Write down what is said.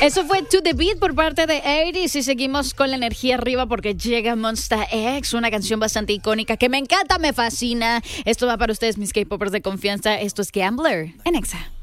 Eso fue To The Beat por parte de 80s y seguimos con la energía arriba porque llega Monsta X, una canción bastante icónica que me encanta, me fascina. Esto va para ustedes, mis K-popers de confianza. Esto es Gambler en Exa.